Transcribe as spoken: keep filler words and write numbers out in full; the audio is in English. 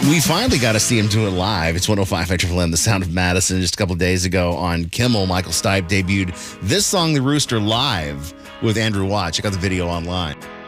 We finally got to see him do it live. It's one oh five at Triple M, The Sound of Madison. Just a couple of days ago on Kimmel, Michael Stipe debuted this song, The Rooster, live with Andrew Watt. Check out the video online.